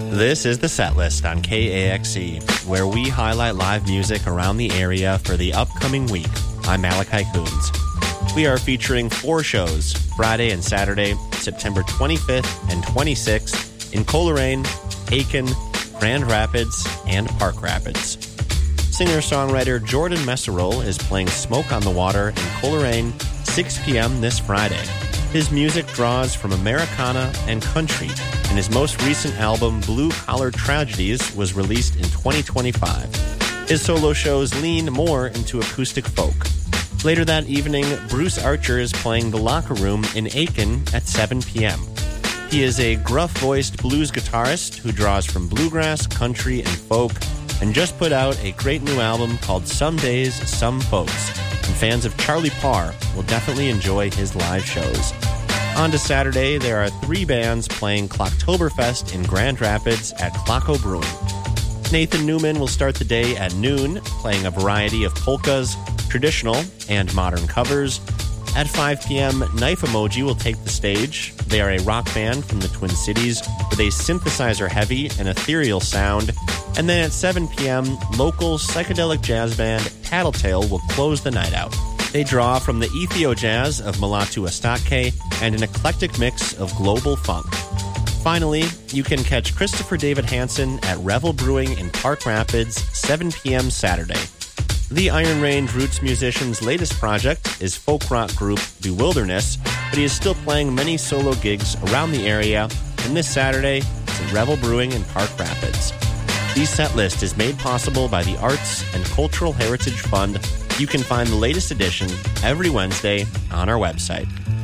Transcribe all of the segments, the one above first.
This is the Setlist on KAXE, where we highlight live music around the area for the upcoming week. I'm Malachi Coons. We are featuring 4 shows, Friday and Saturday, September 25th and 26th, in Coleraine, Aitkin, Grand Rapids, and Park Rapids. Singer-songwriter Jordan Messerol is playing Smoke on the Water in Coleraine, 6 p.m. this Friday. His music draws from Americana and country, and his most recent album, Blue Collar Tragedies, was released in 2025. His solo shows lean more into acoustic folk. Later that evening, Bruce Archer is playing The Locker Room in Aitkin at 7 p.m. He is a gruff-voiced blues guitarist who draws from bluegrass, country, and folk, and just put out a great new album called Some Days, Some Folks. And fans of Charlie Parr will definitely enjoy his live shows. On to Saturday, there are 3 bands playing Clocktoberfest in Grand Rapids at Clocko Brewing. Nathan Newman will start the day at noon, playing a variety of polkas, traditional, and modern covers. At 5 p.m., Knife Emoji will take the stage. They are a rock band from the Twin Cities with a synthesizer-heavy and ethereal sound. And then at 7 p.m., local psychedelic jazz band Tattletale will close the night out. They draw from the Ethio jazz of Mulatu Astatke and an eclectic mix of global funk. Finally, you can catch Christopher David Hansen at Revel Brewing in Park Rapids, 7 p.m. Saturday. The Iron Range Roots musician's latest project is folk rock group Bewilderness, but he is still playing many solo gigs around the area, and this Saturday is at Revel Brewing in Park Rapids. The Setlist is made possible by the Arts and Cultural Heritage Fund. You can find the latest edition every Wednesday on our website.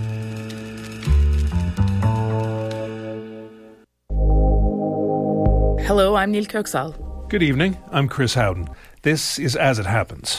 Hello, I'm Neil Kirksall. Good evening, I'm Chris Howden. This is As It Happens.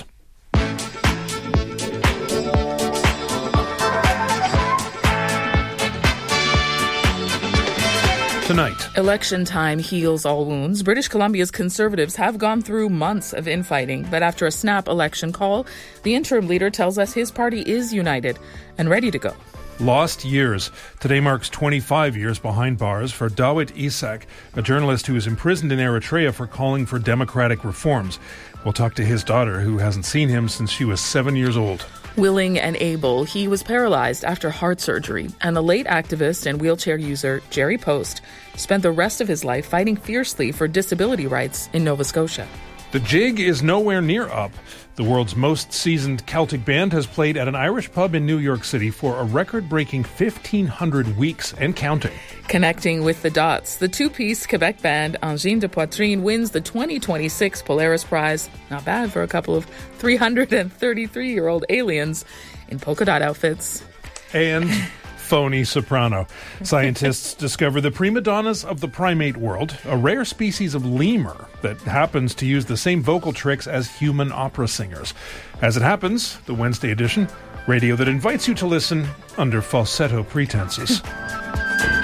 Tonight. Election time heals all wounds. British Columbia's Conservatives have gone through months of infighting, but after a snap election call, the interim leader tells us his party is united and ready to go. Lost years. Today marks 25 years behind bars for Dawit Isaak, a journalist who is imprisoned in Eritrea for calling for democratic reforms. We'll talk to his daughter, who hasn't seen him since she was 7 years old. Willing and able, he was paralyzed after heart surgery, and the late activist and wheelchair user Jerry Post spent the rest of his life fighting fiercely for disability rights in Nova Scotia. The jig is nowhere near up. The world's most seasoned Celtic band has played at an Irish pub in New York City for a record-breaking 1,500 weeks and counting. Connecting with the dots, the 2-piece Quebec band Angine de Poitrine wins the 2026 Polaris Prize. Not bad for a couple of 333-year-old aliens in polka dot outfits. And phony soprano. Scientists discover the prima donnas of the primate world, a rare species of lemur that happens to use the same vocal tricks as human opera singers. As It Happens, the Wednesday edition, radio that invites you to listen under falsetto pretenses.